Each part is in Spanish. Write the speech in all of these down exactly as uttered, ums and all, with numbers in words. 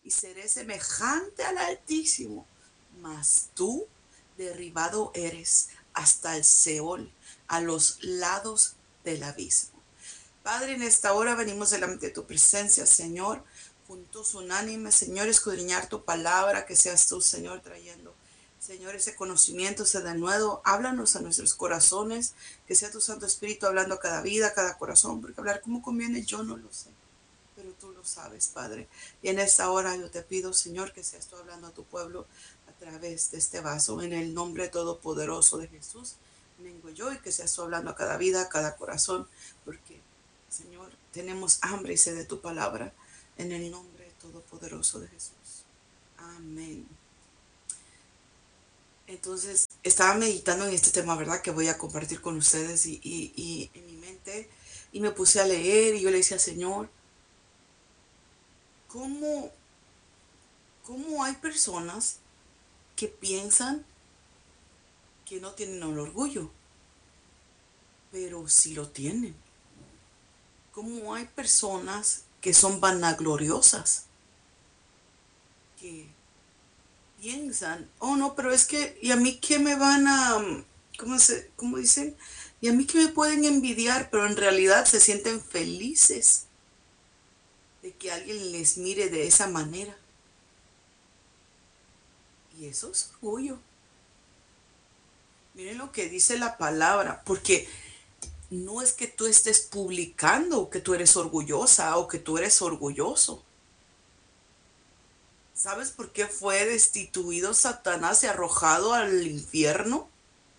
y seré semejante al Altísimo. Mas tú derribado eres hasta el Seol, a los lados del abismo. Padre, en esta hora venimos delante de tu presencia, Señor, juntos unánimes, Señor, escudriñar tu palabra, que seas tú, Señor, trayendo, Señor, ese conocimiento, ese denuedo. Háblanos a nuestros corazones, que sea tu Santo Espíritu hablando a cada vida, a cada corazón, porque hablar como conviene yo no lo sé, pero tú lo sabes, Padre. Y en esta hora yo te pido, Señor, que seas tú hablando a tu pueblo a través de este vaso, en el nombre todopoderoso de Jesús. Vengo yo y que seas tú hablando a cada vida, a cada corazón, porque, Señor, tenemos hambre y sed de tu palabra, en el nombre todopoderoso de Jesús. Amén. Entonces, estaba meditando en este tema, ¿verdad?, que voy a compartir con ustedes y, y, y en mi mente, y me puse a leer y yo le decía, Señor, ¿cómo, cómo hay personas que piensan que no tienen el orgullo, pero sí lo tienen? ¿Cómo hay personas que son vanagloriosas, que piensan, oh no, pero es que, ¿y a mí qué me van a, cómo se, cómo dicen? ¿Y a mí qué me pueden envidiar? Pero en realidad se sienten felices de que alguien les mire de esa manera. Y eso es orgullo. Miren lo que dice la palabra, porque no es que tú estés publicando que tú eres orgullosa o que tú eres orgulloso. ¿Sabes por qué fue destituido Satanás y arrojado al infierno?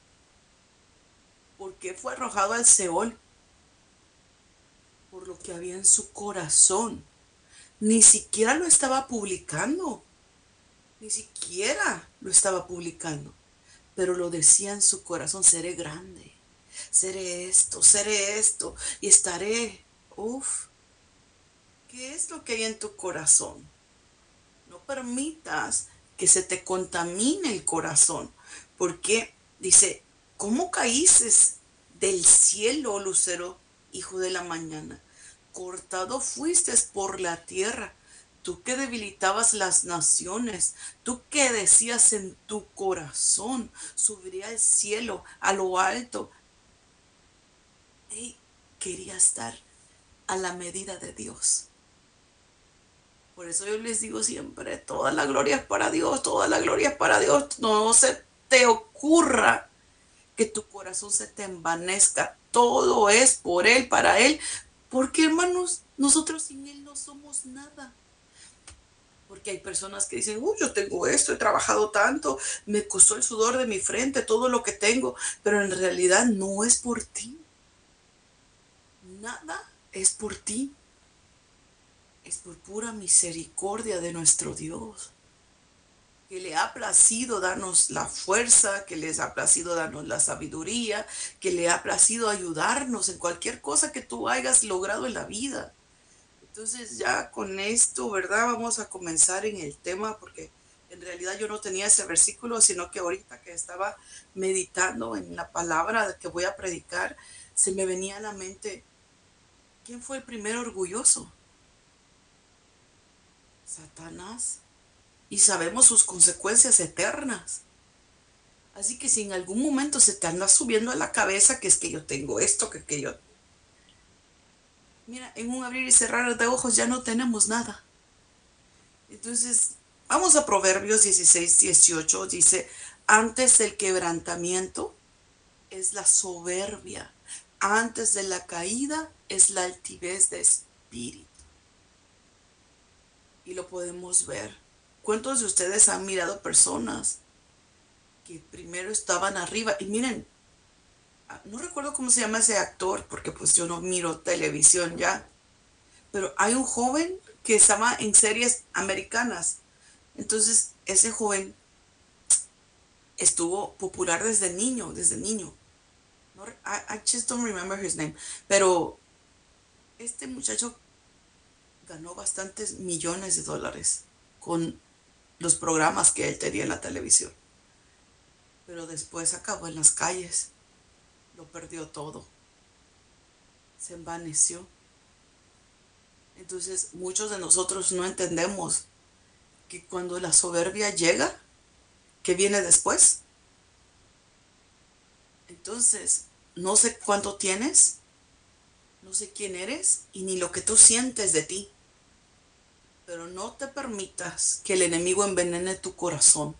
¿Por qué fue arrojado al Seol? Por lo que había en su corazón. Ni siquiera lo estaba publicando. Ni siquiera lo estaba publicando. Pero lo decía en su corazón: seré grande, seré esto, seré esto y estaré. Uf, ¿qué es lo que hay en tu corazón? No permitas que se te contamine el corazón, porque dice, ¿cómo caíste del cielo, lucero, hijo de la mañana? Cortado fuiste por la tierra, tú que debilitabas las naciones, tú que decías en tu corazón, subiré al cielo, a lo alto. Y quería estar a la medida de Dios. Por eso yo les digo siempre, toda la gloria es para Dios, toda la gloria es para Dios. No se te ocurra que tu corazón se te envanezca. Todo es por Él, para Él. Porque, hermanos, nosotros sin Él no somos nada. Porque hay personas que dicen, uy, yo tengo esto, he trabajado tanto, me costó el sudor de mi frente, todo lo que tengo. Pero en realidad no es por ti. Nada es por ti. Es por pura misericordia de nuestro Dios, que le ha placido darnos la fuerza, que les ha placido darnos la sabiduría, que le ha placido ayudarnos en cualquier cosa que tú hayas logrado en la vida. Entonces ya con esto, ¿verdad? Vamos a comenzar en el tema, porque en realidad yo no tenía ese versículo, sino que ahorita que estaba meditando en la palabra que voy a predicar, se me venía a la mente, ¿quién fue el primer orgulloso? Satanás. Y sabemos sus consecuencias eternas. Así que si en algún momento se te anda subiendo a la cabeza que es que yo tengo esto, que, que yo... Mira, en un abrir y cerrar de ojos ya no tenemos nada. Entonces, vamos a Proverbios dieciséis, dieciocho. Dice, antes del quebrantamiento es la soberbia. Antes de la caída es la altivez de espíritu. Y lo podemos ver. ¿Cuántos de ustedes han mirado personas que primero estaban arriba? Y miren, no recuerdo cómo se llama ese actor, porque pues yo no miro televisión ya, pero hay un joven que estaba en series americanas. Entonces ese joven estuvo popular desde niño, desde niño. No, I, I just don't remember his name. Pero este muchacho ganó bastantes millones de dólares con los programas que él tenía en la televisión. Pero después acabó en las calles. Lo perdió todo. Se envaneció. Entonces muchos de nosotros no entendemos que cuando la soberbia llega, ¿qué viene después? Entonces, no sé cuánto tienes, no sé quién eres y ni lo que tú sientes de ti, pero no te permitas que el enemigo envenene tu corazón.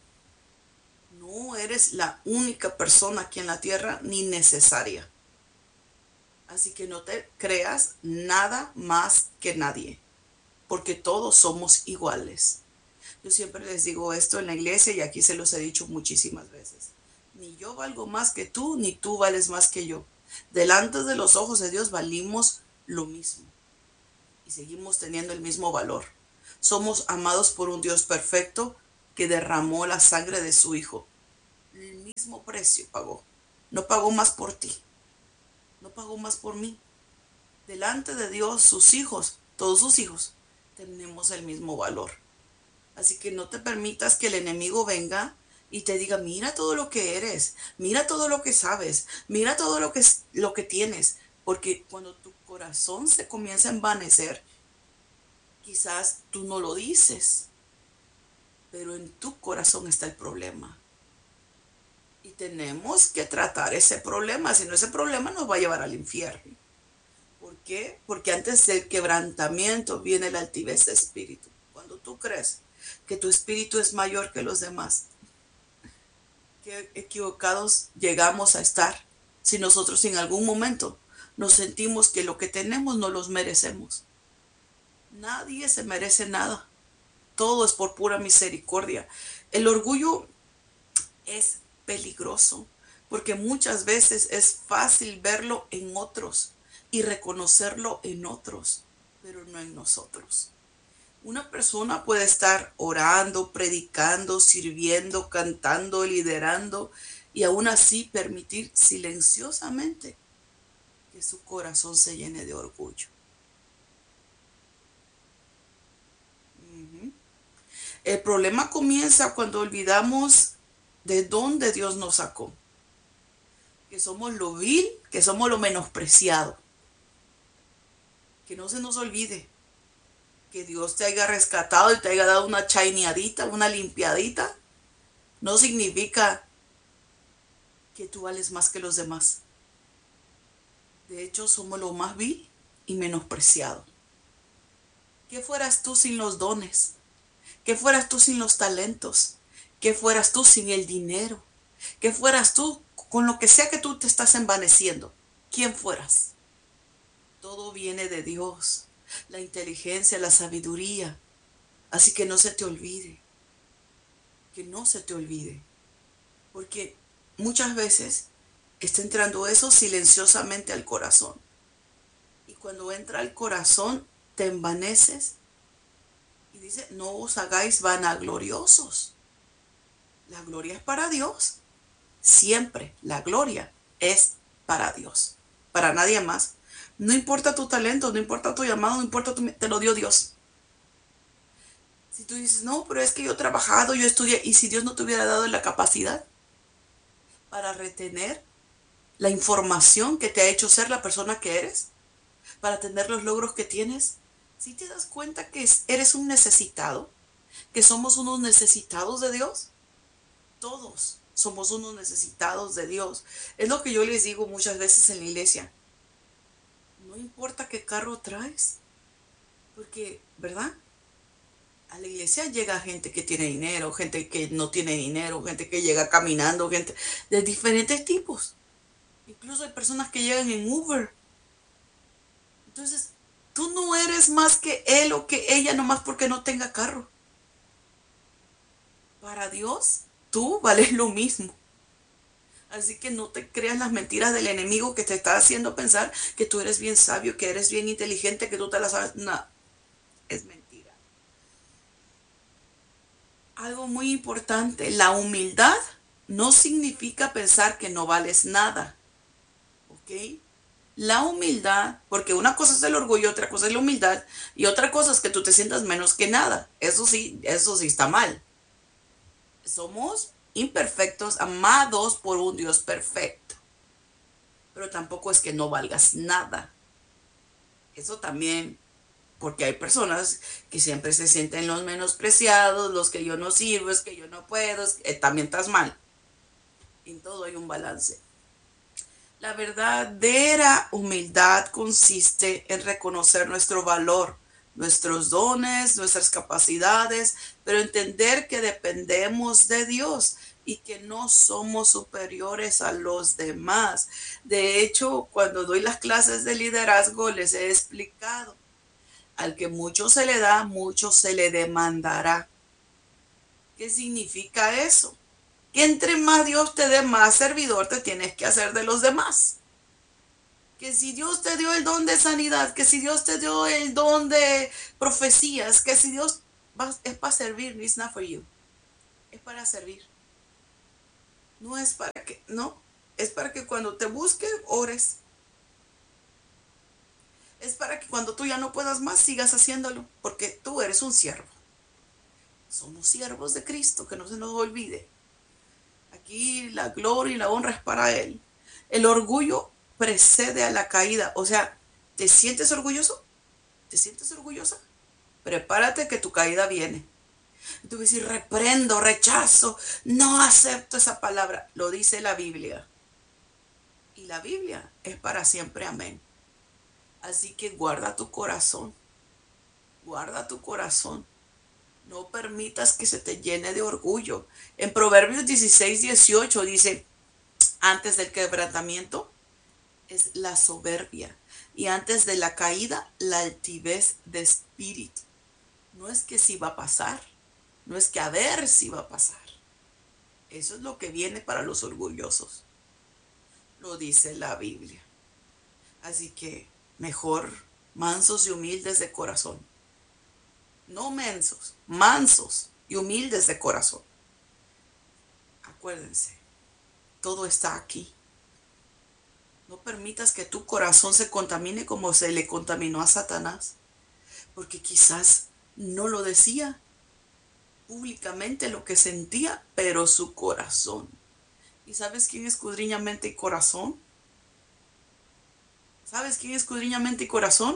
No eres la única persona aquí en la tierra ni necesaria. Así que no te creas nada más que nadie, porque todos somos iguales. Yo siempre les digo esto en la iglesia y aquí se los he dicho muchísimas veces. Ni yo valgo más que tú, ni tú vales más que yo. Delante de los ojos de Dios valimos lo mismo y seguimos teniendo el mismo valor. Somos amados por un Dios perfecto que derramó la sangre de su Hijo. El mismo precio pagó. No pagó más por ti. No pagó más por mí. Delante de Dios, sus hijos, todos sus hijos, tenemos el mismo valor. Así que no te permitas que el enemigo venga y te diga, mira todo lo que eres, mira todo lo que sabes, mira todo lo que, lo que tienes. Porque cuando tu corazón se comienza a envanecer, quizás tú no lo dices, pero en tu corazón está el problema. Y tenemos que tratar ese problema, si no ese problema nos va a llevar al infierno. ¿Por qué? Porque antes del quebrantamiento viene la altivez de espíritu. Cuando tú crees que tu espíritu es mayor que los demás, qué equivocados llegamos a estar si nosotros en algún momento nos sentimos que lo que tenemos no los merecemos. Nadie se merece nada. Todo es por pura misericordia. El orgullo es peligroso porque muchas veces es fácil verlo en otros y reconocerlo en otros, pero no en nosotros. Una persona puede estar orando, predicando, sirviendo, cantando, liderando y aún así permitir silenciosamente que su corazón se llene de orgullo. Uh-huh. El problema comienza cuando olvidamos de dónde Dios nos sacó. Que somos lo vil, que somos lo menospreciado. Que no se nos olvide que Dios te haya rescatado y te haya dado una chaineadita, una limpiadita, no significa que tú vales más que los demás. De hecho, somos lo más vil y menospreciado. ¿Qué fueras tú sin los dones? ¿Qué fueras tú sin los talentos? ¿Qué fueras tú sin el dinero? ¿Qué fueras tú con lo que sea que tú te estás envaneciendo? ¿Quién fueras? Todo viene de Dios. La inteligencia, la sabiduría. Así que no se te olvide. Que no se te olvide. Porque muchas veces está entrando eso silenciosamente al corazón. Y cuando entra al corazón, te envaneces. Y dice, no os hagáis vanagloriosos. La gloria es para Dios. Siempre la gloria es para Dios. Para nadie más. No importa tu talento, no importa tu llamado, no importa tu... te lo dio Dios. Si tú dices, no, pero es que yo he trabajado, yo estudié, y si Dios no te hubiera dado la capacidad para retener la información que te ha hecho ser la persona que eres, para tener los logros que tienes, si te das cuenta que eres un necesitado, que somos unos necesitados de Dios, todos somos unos necesitados de Dios. Es lo que yo les digo muchas veces en la iglesia. No importa qué carro traes, porque, ¿verdad? A la iglesia llega gente que tiene dinero, gente que no tiene dinero, gente que llega caminando, gente de diferentes tipos. Incluso hay personas que llegan en Uber. Entonces, tú no eres más que él o que ella nomás porque no tenga carro. Para Dios, tú vales lo mismo. Así que no te creas las mentiras del enemigo que te está haciendo pensar que tú eres bien sabio, que eres bien inteligente, que tú te las sabes. No, es mentira. Algo muy importante, la humildad no significa pensar que no vales nada. ¿Ok? La humildad, porque una cosa es el orgullo, otra cosa es la humildad, y otra cosa es que tú te sientas menos que nada. Eso sí, eso sí está mal. Somos imperfectos, amados por un Dios perfecto. Pero tampoco es que no valgas nada. Eso también porque hay personas que siempre se sienten los menospreciados, los que yo no sirvo, es que yo no puedo, es que, eh, también estás mal. En todo hay un balance. La verdadera humildad consiste en reconocer nuestro valor, nuestros dones, nuestras capacidades, pero entender que dependemos de Dios y que no somos superiores a los demás. De hecho, cuando doy las clases de liderazgo, les he explicado, al que mucho se le da, mucho se le demandará. ¿Qué significa eso? Que entre más Dios te dé, más servidor te tienes que hacer de los demás. Que si Dios te dio el don de sanidad, que si Dios te dio el don de profecías, que si Dios va, es para servir, it's not for you. Es para servir. No es para que, no, es para que cuando te busquen, ores. Es para que cuando tú ya no puedas más, sigas haciéndolo, porque tú eres un siervo. Somos siervos de Cristo, que no se nos olvide. Aquí la gloria y la honra es para Él. El orgullo precede a la caída. O sea, ¿te sientes orgulloso? ¿Te sientes orgullosa? Prepárate que tu caída viene. Tú vas a decir, reprendo, rechazo, no acepto esa palabra. Lo dice la Biblia. Y la Biblia es para siempre, amén. Así que guarda tu corazón. Guarda tu corazón. No permitas que se te llene de orgullo. En Proverbios dieciséis, dieciocho dice, antes del quebrantamiento es la soberbia y antes de la caída la altivez de espíritu. No es que sí va a pasar, no es que a ver si va a pasar. Eso es lo que viene para los orgullosos. Lo dice la Biblia. Así que mejor mansos y humildes de corazón. No mensos, mansos y humildes de corazón. Acuérdense, todo está aquí. No permitas que tu corazón se contamine como se le contaminó a Satanás, porque quizás no lo decía públicamente lo que sentía, pero su corazón. ¿Y sabes quién escudriña mente y corazón? ¿Sabes quién escudriña mente y corazón?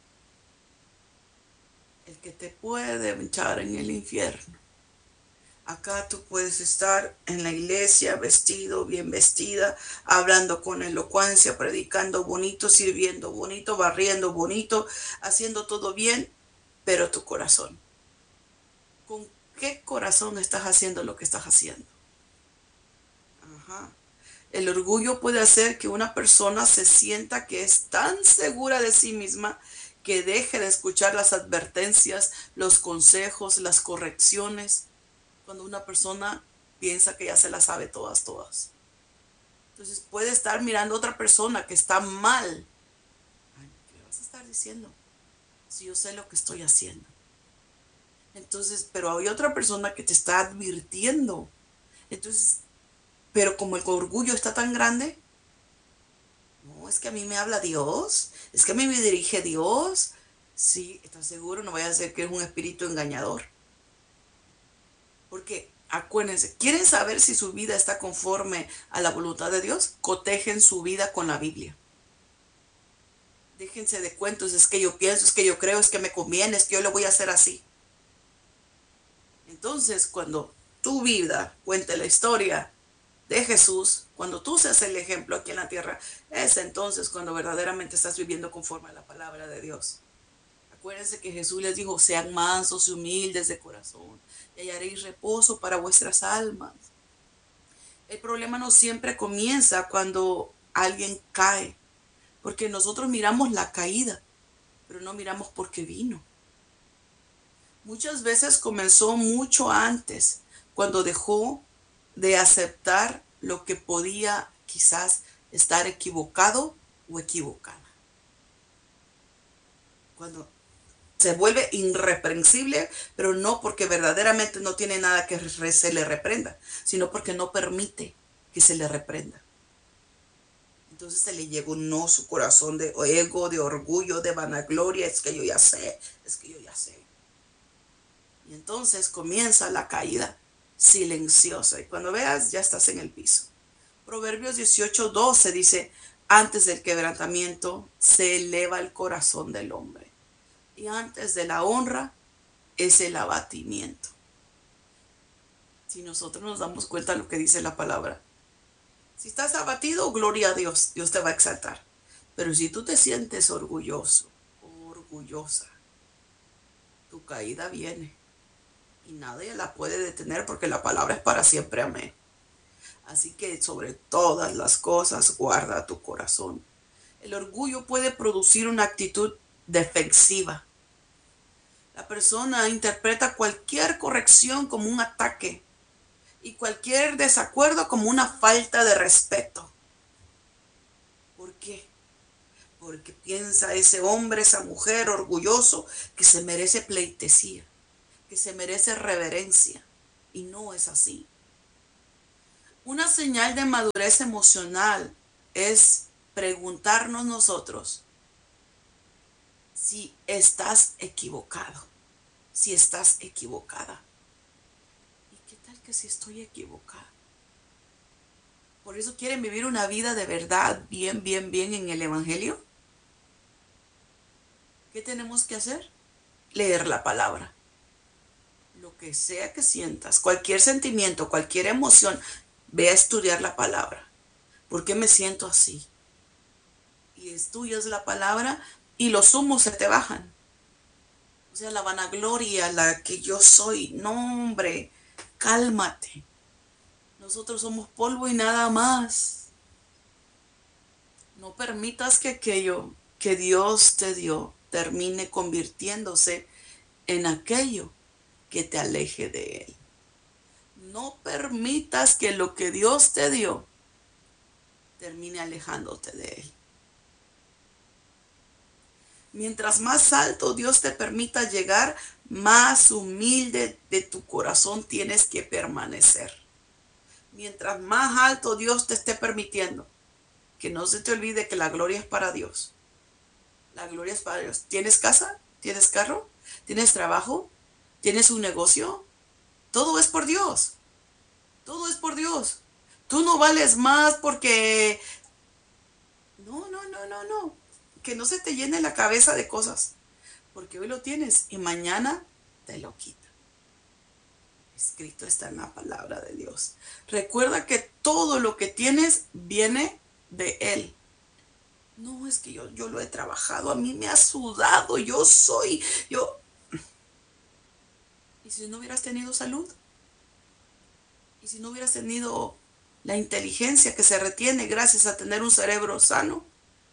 El que te puede echar en el infierno. Acá tú puedes estar en la iglesia vestido, bien vestida, hablando con elocuencia, predicando bonito, sirviendo bonito, barriendo bonito, haciendo todo bien, pero tu corazón. ¿Con qué corazón estás haciendo lo que estás haciendo? Ajá. El orgullo puede hacer que una persona se sienta que es tan segura de sí misma que deje de escuchar las advertencias, los consejos, las correcciones. Cuando una persona piensa que ya se las sabe todas, todas. Entonces puede estar mirando a otra persona que está mal. Ay, ¿qué le vas a estar diciendo? Si yo sé lo que estoy haciendo. Entonces, pero hay otra persona que te está advirtiendo. Entonces, pero como el orgullo está tan grande, no, es que a mí me habla Dios, es que a mí me dirige Dios. Sí, ¿estás seguro? No vaya a ser que es un espíritu engañador. Porque acuérdense, ¿quieren saber si su vida está conforme a la voluntad de Dios? Cotejen su vida con la Biblia. Déjense de cuentos, es que yo pienso, es que yo creo, es que me conviene, es que yo lo voy a hacer así. Entonces, cuando tu vida cuente la historia de Jesús, cuando tú seas el ejemplo aquí en la tierra, es entonces cuando verdaderamente estás viviendo conforme a la palabra de Dios. Acuérdense que Jesús les dijo, sean mansos y humildes de corazón, y hallaréis reposo para vuestras almas. El problema no siempre comienza cuando alguien cae, porque nosotros miramos la caída, pero no miramos por qué vino. Muchas veces comenzó mucho antes, cuando dejó de aceptar lo que podía quizás estar equivocado o equivocada. Cuando se vuelve irreprensible, pero no porque verdaderamente no tiene nada que se le reprenda, sino porque no permite que se le reprenda. Entonces se le llenó su corazón de ego, de orgullo, de vanagloria, es que yo ya sé, es que yo ya sé. Y entonces comienza la caída silenciosa y cuando veas ya estás en el piso. Proverbios dieciocho, doce dice, antes del quebrantamiento se eleva el corazón del hombre y antes de la honra es el abatimiento. Si nosotros nos damos cuenta de lo que dice la palabra, si estás abatido, gloria a Dios, Dios te va a exaltar. Pero si tú te sientes orgulloso, orgullosa, tu caída viene y nadie la puede detener porque la palabra es para siempre, amén. Así que sobre todas las cosas guarda tu corazón. El orgullo puede producir una actitud defensiva. La persona interpreta cualquier corrección como un ataque y cualquier desacuerdo como una falta de respeto. ¿Por qué? Porque piensa ese hombre, esa mujer orgulloso que se merece pleitesía, que se merece reverencia. Y no es así. Una señal de madurez emocional es preguntarnos nosotros si estás equivocado, si estás equivocada. ¿Y qué tal que si estoy equivocada? Por eso quieren vivir una vida de verdad, bien, bien, bien en el Evangelio. ¿Qué tenemos que hacer? Leer la palabra. Lo que sea que sientas, cualquier sentimiento, cualquier emoción, ve a estudiar la palabra. ¿Por qué me siento así? Y estudias la palabra y los humos se te bajan. O sea, la vanagloria, la que yo soy. No, hombre, cálmate. Nosotros somos polvo y nada más. No permitas que aquello que Dios te dio termine convirtiéndose en aquello que te aleje de Él. No permitas que lo que Dios te dio termine alejándote de Él. Mientras más alto Dios te permita llegar, más humilde de tu corazón tienes que permanecer. Mientras más alto Dios te esté permitiendo, que no se te olvide que la gloria es para Dios. La gloria es para Dios. ¿Tienes casa? ¿Tienes carro? ¿Tienes trabajo? ¿Tienes un negocio? Todo es por Dios. Todo es por Dios. Tú no vales más porque... No, no, no, no, no. Que no se te llene la cabeza de cosas. Porque hoy lo tienes y mañana te lo quita. Escrito está en la palabra de Dios. Recuerda que todo lo que tienes viene de Él. No, es que yo, yo lo he trabajado, a mí me ha sudado, yo soy, yo... ¿Y si no hubieras tenido salud? ¿Y si no hubieras tenido la inteligencia que se retiene gracias a tener un cerebro sano?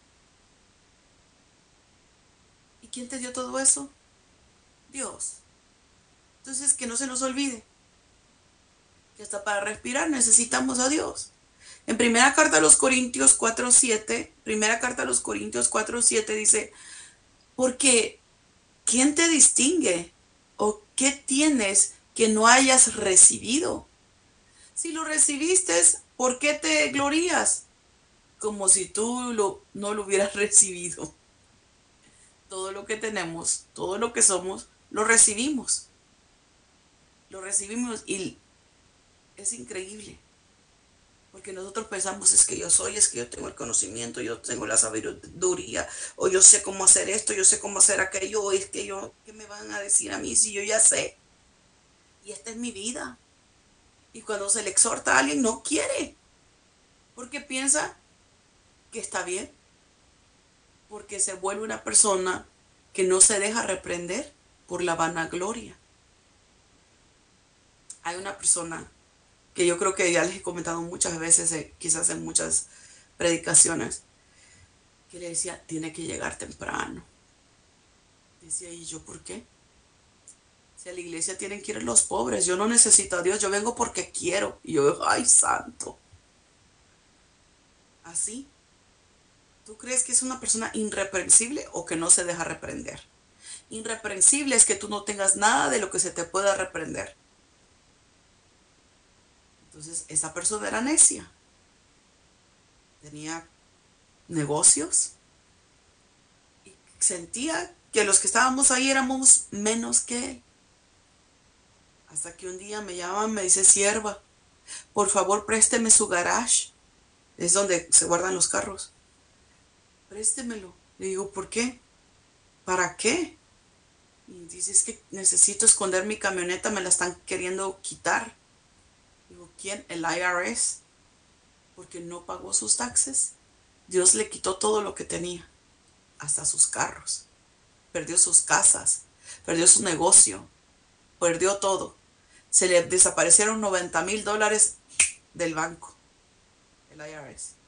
¿Y quién te dio todo eso? Dios. Entonces, que no se nos olvide que hasta para respirar necesitamos a Dios. En primera carta a los Corintios cuatro siete, primera carta a los Corintios cuatro siete dice, porque ¿quién te distingue? ¿O qué tienes que no hayas recibido? Si lo recibiste, ¿por qué te glorías? Como si tú lo, no lo hubieras recibido. Todo lo que tenemos, todo lo que somos, lo recibimos. Lo recibimos y es increíble. Porque nosotros pensamos, es que yo soy, es que yo tengo el conocimiento, yo tengo la sabiduría, o yo sé cómo hacer esto, yo sé cómo hacer aquello, o es que yo, ¿qué me van a decir a mí si yo ya sé? Y esta es mi vida. Y cuando se le exhorta a alguien, no quiere. Porque piensa que está bien. Porque se vuelve una persona que no se deja reprender por la vanagloria. Hay una persona que yo creo que ya les he comentado muchas veces, eh, quizás en muchas predicaciones, que le decía, tiene que llegar temprano. Decía, ¿y yo por qué? Si a la iglesia tienen que ir los pobres, yo no necesito a Dios, yo vengo porque quiero. Y yo, ay, santo. Así. ¿Tú crees que es una persona irreprensible o que no se deja reprender? Irreprensible es que tú no tengas nada de lo que se te pueda reprender. Entonces, esa persona era necia. Tenía negocios y sentía que los que estábamos ahí éramos menos que él. Hasta que un día me llaman, me dice, sierva, por favor présteme su garage. Es donde se guardan los carros. Préstemelo. Le digo, ¿por qué? ¿Para qué? Y dices que necesito esconder mi camioneta, me la están queriendo quitar. Digo, ¿quién? El I R S, porque no pagó sus taxes. Dios le quitó todo lo que tenía, hasta sus carros. Perdió sus casas, perdió su negocio, perdió todo. Se le desaparecieron noventa mil dólares del banco, el I R S.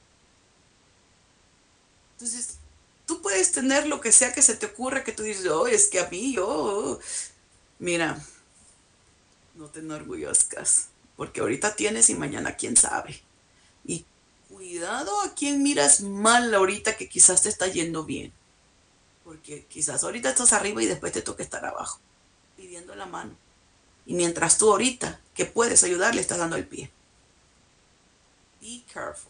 Entonces, tú puedes tener lo que sea que se te ocurra, que tú dices, oh, es que a mí, oh, mira, no te enorgullezcas, porque ahorita tienes y mañana quién sabe. Y cuidado a quien miras mal ahorita que quizás te está yendo bien, porque quizás ahorita estás arriba y después te toca estar abajo, pidiendo la mano. Y mientras tú ahorita que puedes ayudar, le estás dando el pie. Be careful.